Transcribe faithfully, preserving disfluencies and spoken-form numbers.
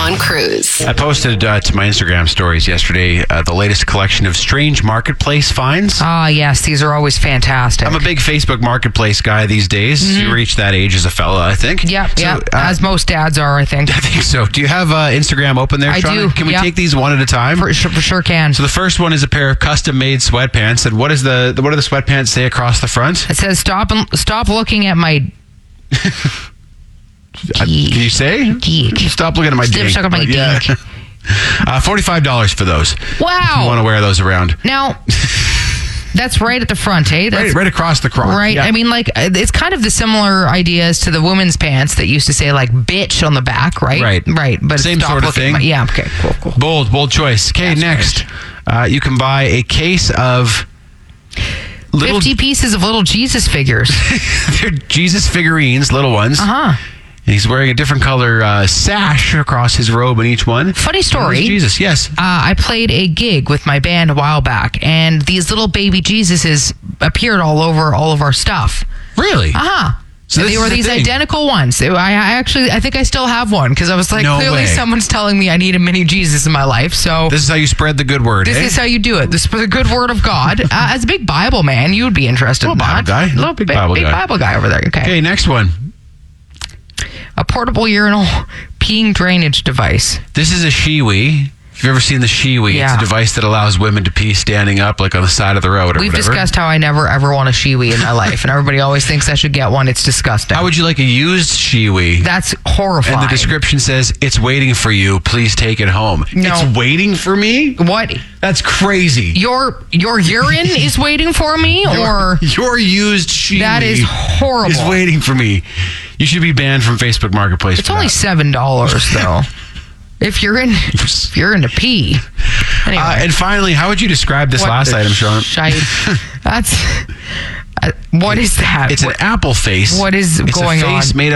Sean Cruz. I posted uh, to my Instagram stories yesterday uh, the latest collection of strange marketplace finds. Ah, yes. These are always fantastic. I'm a big Facebook marketplace guy these days. Mm-hmm. You reach that age as a fella, I think. Yep, so, yep. Uh, as most dads are, I think. I think so. Do you have uh, Instagram open there, I Shauna? do. Can we yep. take these one at a time? For sure, for sure can. So the first one is a pair of custom-made sweatpants. And what is the, the what do the sweatpants say across the front? It says, "Stop and stop looking at my." Uh, can you say? Geek. Stop looking at my dick. Stop looking at my dick. uh, forty-five dollars for those. Wow. If you want to wear those around. Now, that's right at the front, eh? That's right, right across the crotch. Right. Yeah. I mean, like, it's kind of the similar ideas to the women's pants that used to say, like, bitch on the back, right? Right. Right. But Same stop sort of looking thing. at my- yeah, okay, cool, cool. Bold, bold choice. Okay, That's next. Uh, you can buy a case of little fifty pieces of little Jesus figures. They're Jesus figurines, little ones. Uh-huh. And he's wearing a different color uh, sash across his robe in each one. Funny story. Where's Jesus, yes. Uh, I played a gig with my band a while back, and these little baby Jesuses appeared all over all of our stuff. Really? Uh-huh. So they this were is the these thing. identical ones. They- I, I actually, I think I still have one because I was like, No clearly way. someone's telling me I need a mini Jesus in my life. So This is how you spread the good word, this eh? is how you do it. This is the good word of God. Uh, as a big Bible man, you would be interested Little in that. Bible guy. Little Big big, Bible big guy. Bible guy over there. Okay. Okay, next one. A portable urinal peeing drainage device. This is a Shiwi. If you've ever seen the Shiwi, Yeah. it's a device that allows women to pee standing up, like on the side of the road or We've whatever. discussed how I never ever want a Shiwi in my life, and everybody always thinks I should get one. It's disgusting. How would you like a used Shiwi? That's horrifying. And the description says, it's waiting for you. Please take it home. No. It's waiting for me? What? That's crazy. Your your urine is waiting for me, or Your used Shiwi that is horrible. is waiting for me. You should be banned from Facebook Marketplace. It's for only that. seven dollars though. If you're in, if you're into pee. Anyway, Uh, and finally, how would you describe this what last the item, Sean? shite? That's uh, what is that? It's an What- apple face. what is it's going a face on? made